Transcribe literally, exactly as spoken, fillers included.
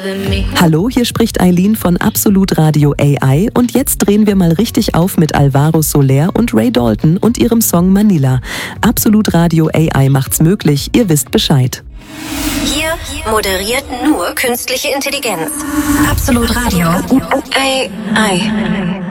Hallo, hier spricht Eileen von Absolut Radio A I und jetzt drehen wir mal richtig auf mit Alvaro Soler und Ray Dalton und ihrem Song Manila. Absolut Radio A I macht's möglich, ihr wisst Bescheid. Hier moderiert nur künstliche Intelligenz. Absolut Radio A I.